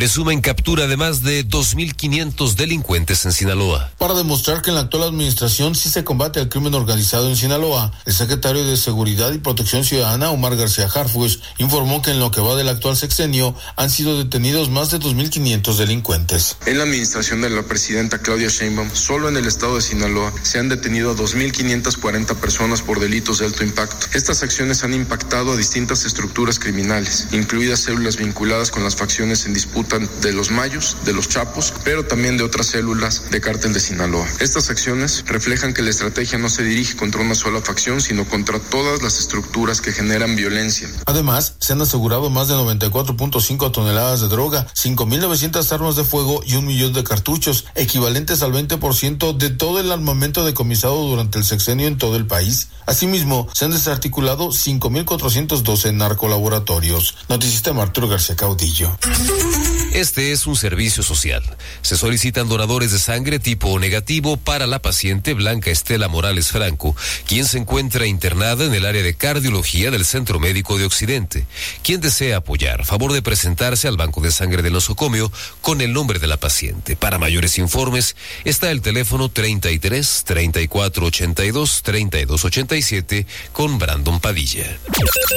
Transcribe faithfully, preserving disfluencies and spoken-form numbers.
presumen captura de más de dos mil quinientos delincuentes en Sinaloa. Para demostrar que en la actual administración sí se combate el crimen organizado en Sinaloa, el secretario de Seguridad y Protección Ciudadana, Omar García Harfuch, informó que en lo que va del actual sexenio han sido detenidos más de dos mil quinientos delincuentes. En la administración de la presidenta Claudia Sheinbaum, solo en el estado de Sinaloa se han detenido a dos mil quinientas cuarenta personas por delitos de alto impacto. Estas acciones han impactado a distintas estructuras criminales, incluidas células vinculadas con las facciones en disputa de los Mayos, de los Chapos, pero también de otras células de Cártel de Sinaloa. Estas acciones reflejan que la estrategia no se dirige contra una sola facción, sino contra todas las estructuras que generan violencia. Además, se han asegurado más de noventa y cuatro punto cinco toneladas de droga, cinco mil novecientas armas de fuego y un millón de cartuchos, equivalentes al veinte por ciento de todo el armamento decomisado durante el sexenio en todo el país. Asimismo, se han desarticulado cinco mil cuatrocientos doce narcolaboratorios. Noticista Arturo García Caudillo. Este es un servicio social. Se solicitan donadores de sangre tipo O negativo para la paciente Blanca Estela Morales Franco, quien se encuentra internada en el área de cardiología del Centro Médico de Occidente. Quien desea apoyar, favor de presentarse al Banco de Sangre de Nosocomio con el nombre de la paciente. Para mayores informes está el teléfono treinta y tres, treinta y cuatro ochenta y dos, treinta y dos ochenta y siete con Brandon Padilla.